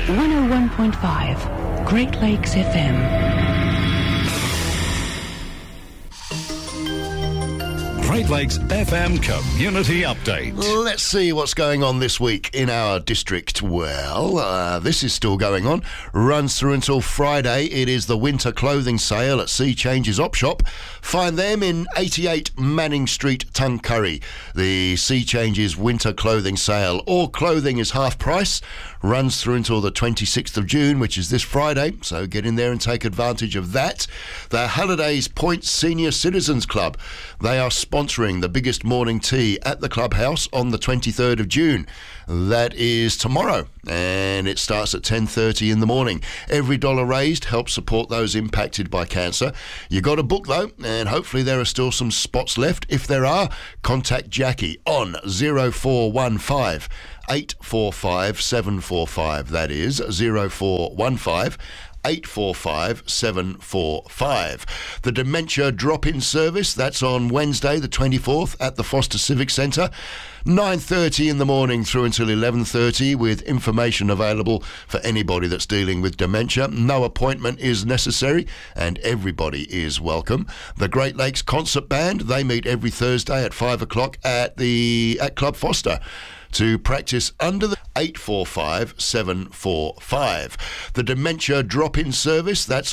101.5 Great Lakes FM. Great Lakes FM Community Update. Let's see what's going on this week in our district. Well, this is still going on. Runs through until Friday. It is the winter clothing sale at Sea Changes Op Shop. Find them in 88 Manning Street, Tuncurry. The Sea Changes winter clothing sale. All clothing is half price. Runs through until the 26th of June, which is this Friday. So get in there and take advantage of that. The Hallidays Point Senior Citizens Club. They are sponsoring the biggest morning tea at the clubhouse on the 23rd of June. That is tomorrow, and it starts at 10:30 in the morning. Every dollar raised helps support those impacted by cancer. You got to book though, and hopefully there are still some spots left. If there are, contact Jackie on 0415 845 745. That is 0415 845 745. The Dementia Drop-In Service, that's on Wednesday the 24th at the Foster Civic Centre. 9:30 in the morning through until 11:30 with information available for anybody that's dealing with dementia. No appointment is necessary and everybody is welcome. The Great Lakes Concert Band, they meet every Thursday at 5 o'clock at Club Foster to practice under the 845 745. The Dementia Drop-In Service, that's